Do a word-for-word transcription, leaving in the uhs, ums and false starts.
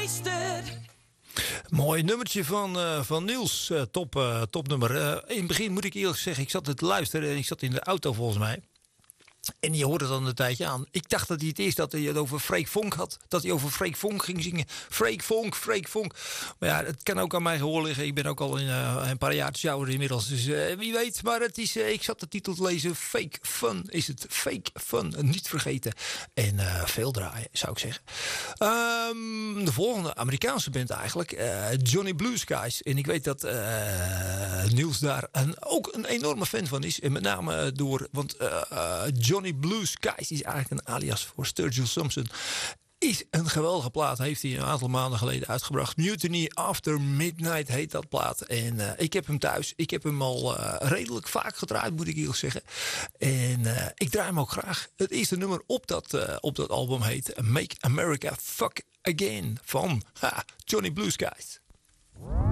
wasted. Mooi nummertje van, uh, van Niels. Uh, top, uh, topnummer. Uh, in het begin moet ik eerlijk zeggen, ik zat te luisteren en ik zat in de auto volgens mij. En je hoorde dan een tijdje aan. Ik dacht dat hij het eerst dat hij het over Freek Vonk had. Dat hij over Freek Vonk ging zingen. Freek Vonk, Freek Vonk. Maar ja, het kan ook aan mij gehoor liggen. Ik ben ook al in, uh, een paar jaar ouder inmiddels. Dus uh, wie weet. Maar het is, uh, ik zat de titel te lezen. Fake Fun is het. Fake Fun. Niet vergeten. En uh, veel draaien, zou ik zeggen. Um, de volgende Amerikaanse band eigenlijk. Uh, Johnny Blue Skies. En ik weet dat uh, Niels daar een, ook een enorme fan van is. En met name uh, door... Want uh, uh, Johnny Blue Skies is eigenlijk een alias voor Sturgill Simpson. Is een geweldige plaat. Heeft hij een aantal maanden geleden uitgebracht. Mutiny After Midnight heet dat plaat. En uh, ik heb hem thuis. Ik heb hem al uh, redelijk vaak gedraaid, moet ik eerlijk zeggen. En uh, ik draai hem ook graag. Het eerste nummer op dat, uh, op dat album heet Make America Fuck Again van ha, Johnny Blue Skies.